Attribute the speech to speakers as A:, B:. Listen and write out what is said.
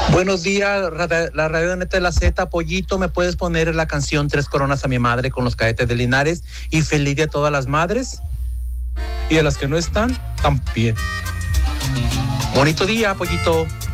A: Buenos días, la radio Neta de la Z, Pollito, ¿me puedes poner la canción Tres Coronas a mi madre con los Cadetes de Linares? Y feliz día a todas las madres. Y a las que no están, también. Bonito día, Pollito.